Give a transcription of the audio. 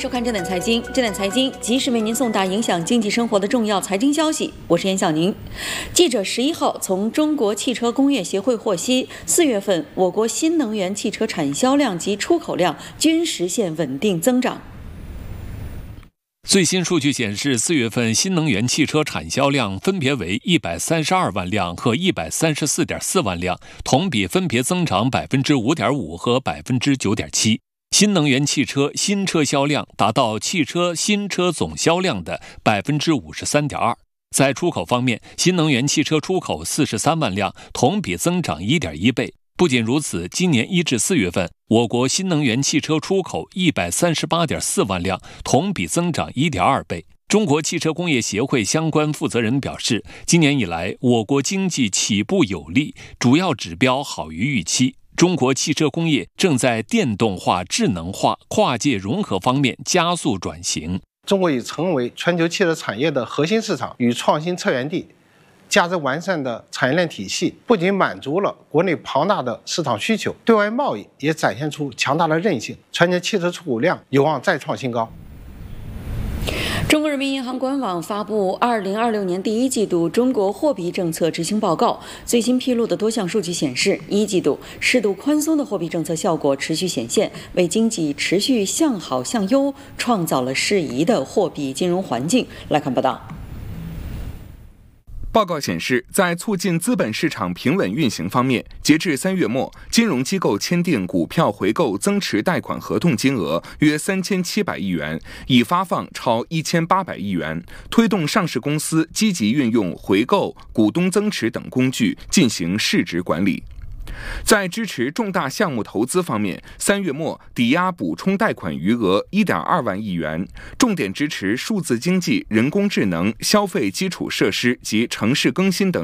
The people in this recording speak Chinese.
收看《这点财经》，这点财经及时为您送达影响经济生活的重要财经消息。我是严晓宁。记者11号从中国汽车工业协会获悉，4月份我国新能源汽车产销量及出口量均实现稳定增长。 最新数据显示，4月份新能源汽车产销量分别为132万辆和134.4万辆，同比分别增长5.5%和9.7%。新能源汽车新车销量达到汽车新车总销量的53.2%。在出口方面，新能源汽车出口43万辆，同比增长1.1倍。不仅如此，今年1至4月份，我国新能源汽车出口138.4万辆，同比增长1.2倍。中国汽车工业协会相关负责人表示，今年以来，我国经济起步有力，主要指标好于预期。中国汽车工业正在电动化、智能化、跨界融合方面加速转型。 中国已成为全球汽车产业的核心市场与创新策源地。价值完善的产业链体系不仅满足了国内庞大的市场需求，对外贸易也展现出强大的韧性，全年汽车出口量有望再创新高。 中国人民银行官网发布2026年第一季度中国货币政策执行报告，最新披露的多项数据显示，一季度适度宽松的货币政策效果持续显现，为经济持续向好向优创造了适宜的货币金融环境。来看报道。 报告显示，在促进资本市场平稳运行方面，截至3月末，金融机构签订股票回购增持贷款合同金额约3700亿元，已发放超1800亿元，推动上市公司积极运用回购、股东增持等工具进行市值管理。在支持重大项目投资方面，3月末抵押补充贷款余额1.2万亿元，重点支持数字经济、人工智能、消费基础设施及城市更新等